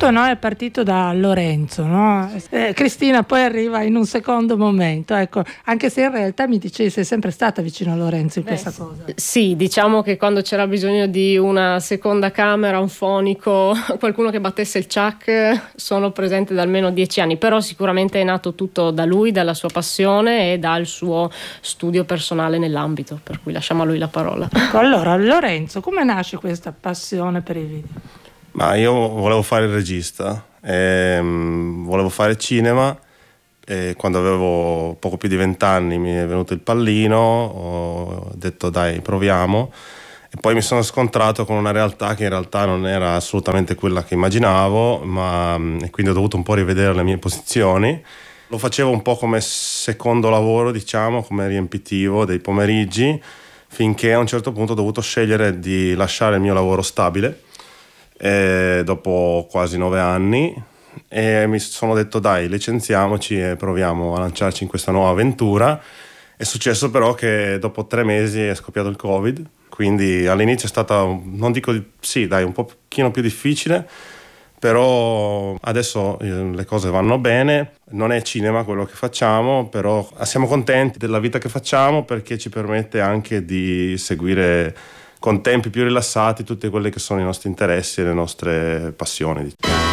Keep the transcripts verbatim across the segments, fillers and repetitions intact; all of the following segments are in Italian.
tutto, no, è partito da Lorenzo, no? Eh, Cristina poi arriva in un secondo momento, ecco, anche se in realtà mi dicevi sei sempre stata vicino a Lorenzo in Beh, questa cosa. Sì, diciamo che quando c'era bisogno di una seconda camera, un fonico, qualcuno che battesse il ciak, sono presente da almeno dieci anni, però sicuramente è nato tutto da lui, dalla sua passione e dal suo studio personale nell'ambito, per cui lasciamo a lui la parola. Ecco, allora Lorenzo, come nasce questa passione per i video? Ma io volevo fare il regista, ehm, volevo fare cinema e quando avevo poco più di vent'anni mi è venuto il pallino, ho detto dai proviamo e poi mi sono scontrato con una realtà che in realtà non era assolutamente quella che immaginavo, ma, e quindi ho dovuto un po' rivedere le mie posizioni. Lo facevo un po' come secondo lavoro, diciamo, come riempitivo dei pomeriggi, finché a un certo punto ho dovuto scegliere di lasciare il mio lavoro stabile e dopo quasi nove anni e mi sono detto dai licenziamoci e proviamo a lanciarci in questa nuova avventura. È successo però che dopo tre mesi è scoppiato il Covid, quindi all'inizio è stata, non dico sì dai, un pochino più difficile, però adesso le cose vanno bene, non è cinema quello che facciamo, però siamo contenti della vita che facciamo perché ci permette anche di seguire con tempi più rilassati tutti quelli che sono i nostri interessi e le nostre passioni.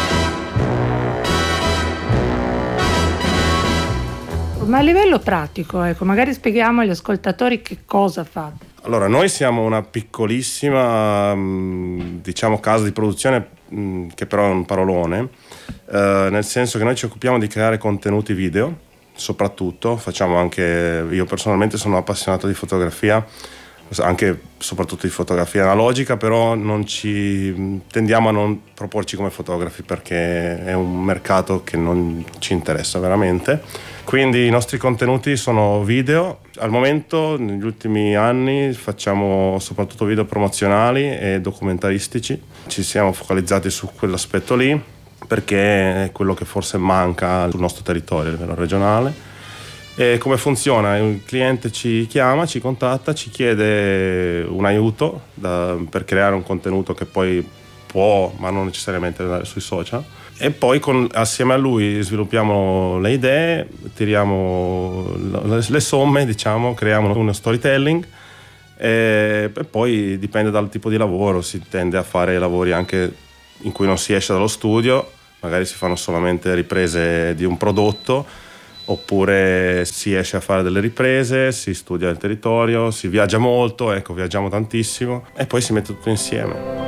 Ma a livello pratico, ecco, magari spieghiamo agli ascoltatori che cosa fate. Allora, noi siamo una piccolissima, diciamo, casa di produzione, che però è un parolone, eh, nel senso che noi ci occupiamo di creare contenuti video, soprattutto, facciamo anche, io personalmente sono appassionato di fotografia, anche soprattutto di fotografia analogica, però non ci tendiamo a non proporci come fotografi perché è un mercato che non ci interessa veramente, quindi i nostri contenuti sono video. Al momento negli ultimi anni facciamo soprattutto video promozionali e documentaristici, ci siamo focalizzati su quell'aspetto lì perché è quello che forse manca sul nostro territorio a livello regionale. E come funziona? Il cliente ci chiama, ci contatta, ci chiede un aiuto da, per creare un contenuto che poi può, ma non necessariamente andare sui social. E poi con, assieme a lui sviluppiamo le idee, tiriamo le, le somme, diciamo, creiamo uno storytelling e, e poi dipende dal tipo di lavoro, si tende a fare lavori anche in cui non si esce dallo studio, magari si fanno solamente riprese di un prodotto, oppure si esce a fare delle riprese, si studia il territorio, si viaggia molto, ecco, viaggiamo tantissimo e poi si mette tutto insieme.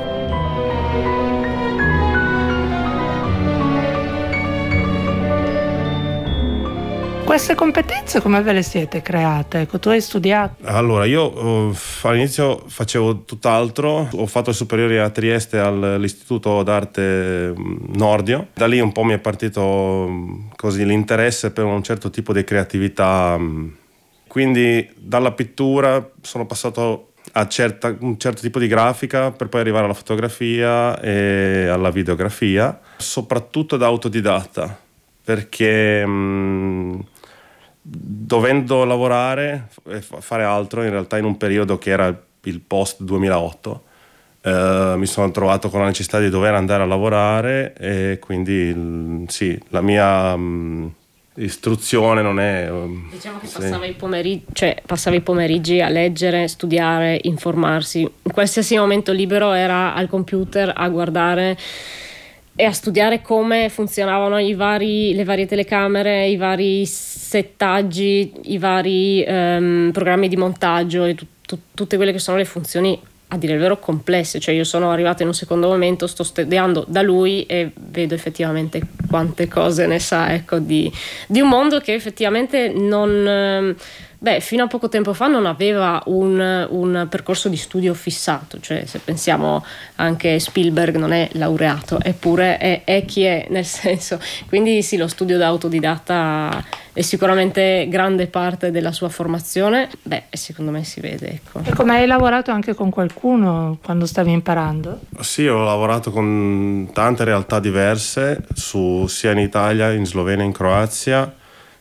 Queste competenze come ve le siete create? Ecco, tu hai studiato? Allora, io uh, all'inizio facevo tutt'altro, ho fatto i superiori a Trieste all'Istituto d'Arte Nordio, da lì un po' mi è partito così l'interesse per un certo tipo di creatività, quindi dalla pittura sono passato a certa, un certo tipo di grafica per poi arrivare alla fotografia e alla videografia, soprattutto da autodidatta, perché mh, dovendo lavorare e fare altro in realtà in un periodo che era il post duemilaotto, eh, mi sono trovato con la necessità di dover andare a lavorare e quindi sì, la mia mh, istruzione non è... Diciamo che sì. passava i pomeriggi, cioè passava i pomeriggi a leggere, studiare, informarsi. In qualsiasi momento libero era al computer a guardare e a studiare come funzionavano i vari, le varie telecamere, i vari settaggi, i vari um, programmi di montaggio e tu, tu, tutte quelle che sono le funzioni, a dire il vero, complesse. Cioè io sono arrivata in un secondo momento, sto studiando da lui e vedo effettivamente quante cose ne sa, ecco, di, di un mondo che effettivamente non... Beh, fino a poco tempo fa non aveva un, un percorso di studio fissato, cioè se pensiamo anche Spielberg non è laureato, eppure è, è chi è, nel senso, quindi sì, lo studio da autodidatta è sicuramente grande parte della sua formazione, beh, secondo me si vede, ecco. E come hai lavorato anche con qualcuno quando stavi imparando? Sì, ho lavorato con tante realtà diverse, su, sia in Italia, in Slovenia, in Croazia,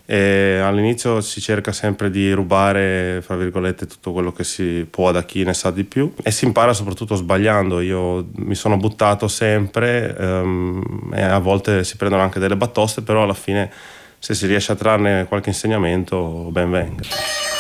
E all'inizio si cerca sempre di rubare, fra virgolette, tutto quello che si può da chi ne sa di più, e si impara soprattutto sbagliando. Io mi sono buttato sempre, um, e a volte si prendono anche delle batoste, però alla fine se si riesce a trarne qualche insegnamento ben venga.